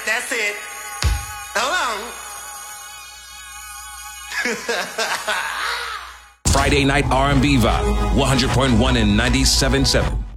That's it. Hold on. Friday Night R&B Vibe, 100.1 and 97.7.